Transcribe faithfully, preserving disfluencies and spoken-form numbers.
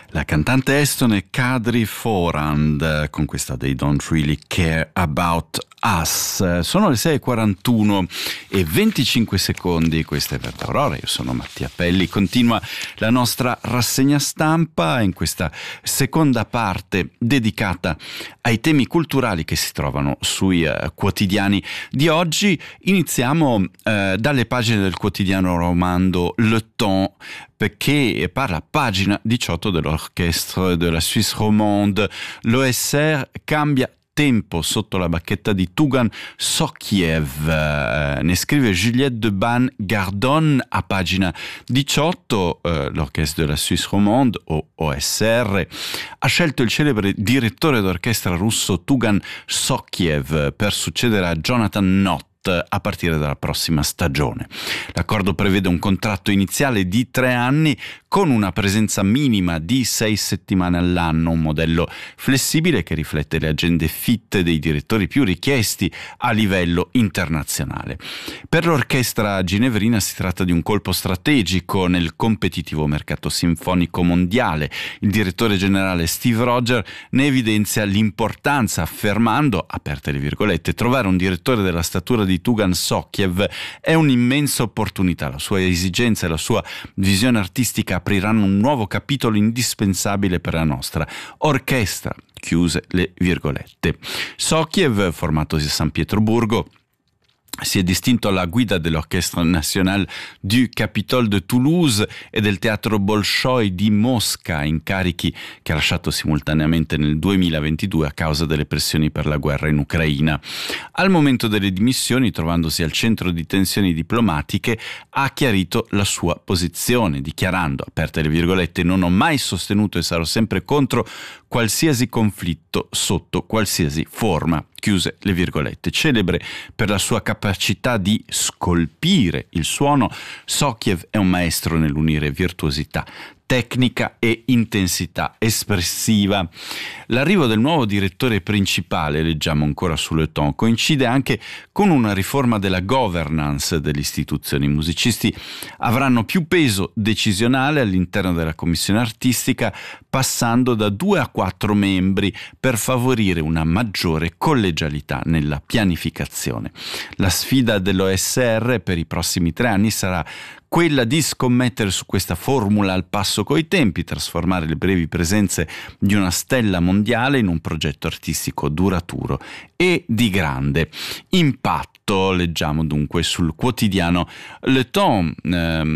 La cantante estone Kadri Forand con questa They Don't Really Care About Us. Sono le sei e quarantuno e venticinque secondi, questa è Verde Aurora, io sono Mattia Pelli. Continua la nostra rassegna stampa in questa seconda parte dedicata ai temi culturali che si trovano sui uh, quotidiani di oggi. Iniziamo uh, dalle pagine del quotidiano romando Le Temps, perché parla pagina diciotto dell'Orchestre de la Suisse Romande. L'O S R cambia tempo sotto la bacchetta di Tugan Sokiev, eh, ne scrive Juliette de Ban-Gardon a pagina diciotto. eh, L'Orchestre de la Suisse Romande, o O S R, ha scelto il celebre direttore d'orchestra russo Tugan Sokiev per succedere a Jonathan Nott a partire dalla prossima stagione. L'accordo prevede un contratto iniziale di tre anni con una presenza minima di sei settimane all'anno, un modello flessibile che riflette le agende fitte dei direttori più richiesti a livello internazionale. Per l'orchestra ginevrina si tratta di un colpo strategico nel competitivo mercato sinfonico mondiale. Il direttore generale Steve Roger ne evidenzia l'importanza, affermando, aperte le virgolette, trovare un direttore della statura di Tugan Sokiev è un'immensa opportunità. La sua esigenza e la sua visione artistica apriranno un nuovo capitolo indispensabile per la nostra orchestra, chiuse le virgolette. Sokiev, formatosi a San Pietroburgo, si è distinto alla guida dell'Orchestre National du Capitole de Toulouse e del Teatro Bolshoi di Mosca, incarichi che ha lasciato simultaneamente nel duemilaventidue a causa delle pressioni per la guerra in Ucraina. Al momento delle dimissioni, trovandosi al centro di tensioni diplomatiche, ha chiarito la sua posizione, dichiarando, aperte le virgolette, non ho mai sostenuto e sarò sempre contro qualsiasi conflitto sotto qualsiasi forma, chiuse le virgolette. Celebre per la sua capacità di scolpire il suono, Sokiev è un maestro nell'unire virtuosità tecnica e intensità espressiva. L'arrivo del nuovo direttore principale, leggiamo ancora su Le Temps, coincide anche con una riforma della governance delle istituzioni. I musicisti avranno più peso decisionale all'interno della commissione artistica, passando da due a quattro membri per favorire una maggiore collegialità nella pianificazione. La sfida dell'O S R per i prossimi tre anni sarà quella di scommettere su questa formula al passo coi tempi, trasformare le brevi presenze di una stella mondiale in un progetto artistico duraturo e di grande impatto. Leggiamo dunque sul quotidiano Le Temps. ehm,